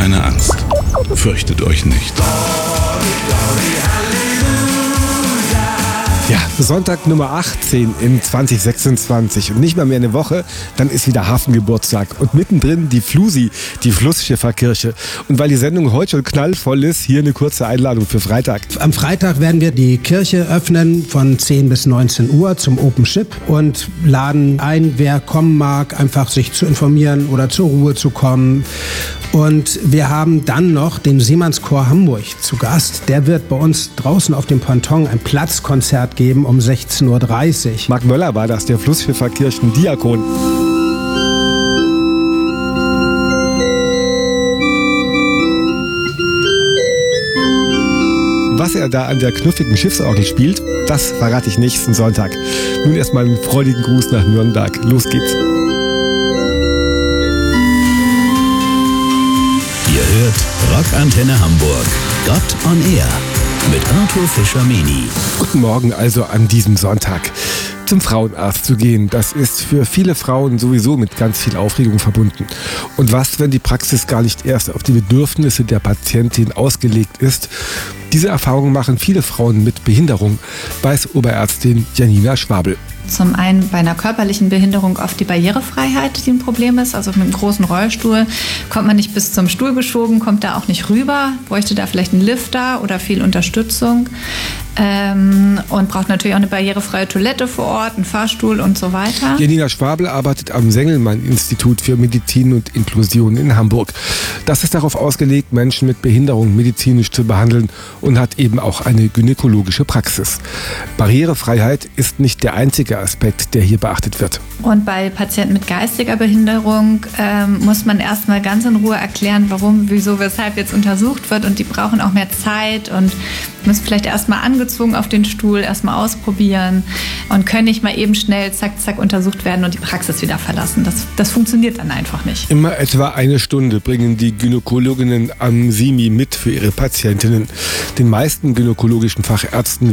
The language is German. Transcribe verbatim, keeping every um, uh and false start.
keine Angst. Fürchtet euch nicht. Ja, Sonntag Nummer achtzehn in zwanzig sechsundzwanzig und nicht mal mehr eine Woche, dann ist wieder Hafengeburtstag und mittendrin die Flusi, die Flussschifferkirche. Und weil die Sendung heute schon knallvoll ist, hier eine kurze Einladung für Freitag. Am Freitag werden wir die Kirche öffnen von zehn bis neunzehn Uhr zum Open Ship und laden ein, wer kommen mag, einfach sich zu informieren oder zur Ruhe zu kommen. Und wir haben dann noch den Seemannschor Hamburg zu Gast. Der wird bei uns draußen auf dem Ponton ein Platzkonzert geben um sechzehn Uhr dreißig. Marc Möller war das, der Flussschifferkirchen-Diakon. Was er da an der knuffigen Schiffsorgel spielt, das verrate ich nächsten Sonntag. Nun erstmal einen freudigen Gruß nach Nürnberg. Los geht's. Ihr hört Rockantenne Hamburg. Gott on Air mit Arthur Fischer-Meni. Guten Morgen also an diesem Sonntag. Zum Frauenarzt zu gehen, das ist für viele Frauen sowieso mit ganz viel Aufregung verbunden. Und was, wenn die Praxis gar nicht erst auf die Bedürfnisse der Patientin ausgelegt ist? Diese Erfahrung machen viele Frauen mit Behinderung, weiß Oberärztin Janina Schwabel. Zum einen bei einer körperlichen Behinderung oft die Barrierefreiheit, die ein Problem ist. Also mit einem großen Rollstuhl kommt man nicht bis zum Stuhl geschoben, kommt da auch nicht rüber, bräuchte da vielleicht einen Lifter oder viel Unterstützung. Ähm, und braucht natürlich auch eine barrierefreie Toilette vor Ort, einen Fahrstuhl und so weiter. Janina Schwabel arbeitet am Sengelmann-Institut für Medizin und Inklusion in Hamburg. Das ist darauf ausgelegt, Menschen mit Behinderung medizinisch zu behandeln und hat eben auch eine gynäkologische Praxis. Barrierefreiheit ist nicht der einzige Aspekt, der hier beachtet wird. Und bei Patienten mit geistiger Behinderung ähm, muss man erstmal ganz in Ruhe erklären, warum, wieso, weshalb jetzt untersucht wird. Und die brauchen auch mehr Zeit und müssen vielleicht erstmal angezogen auf den Stuhl, erstmal ausprobieren und können nicht mal eben schnell zack, zack untersucht werden und die Praxis wieder verlassen. Das, das funktioniert dann einfach nicht. Immer etwa eine Stunde bringen die Gynäkologinnen am SIMI mit für ihre Patientinnen. Den meisten gynäkologischen Fachärzten